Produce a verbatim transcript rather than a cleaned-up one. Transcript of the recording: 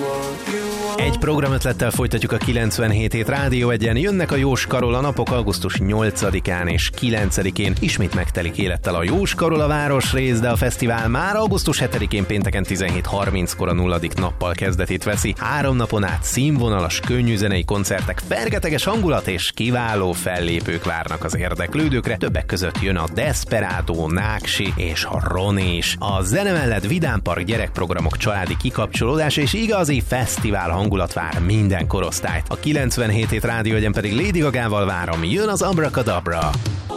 Egy programötlettel folytatjuk a kilencvenhét hét Rádió Egyen. Jönnek a Jóskarol a napok augusztus nyolcadikán és kilencedikén. Ismét megtelik élettel a Jóskarol a városrész, de a fesztivál már augusztus hetedikén pénteken tizenhét harminckor a nulladik nappal kezdetét veszi. Három napon át színvonalas, könnyűzenei koncertek, fergeteges hangulat és kiváló fellépők várnak az érdeklődőkre. Többek között jön a Desperado, Náksi és a Roni is. A zene mellett vidámpark, gyerekprogramok, családi kikapcsolódás és igazi fesztivál hangulat vár minden korosztályt. A kilencvenhét hét Rádió Egyen pedig Lady Gagával várom, jön az Abracadabra.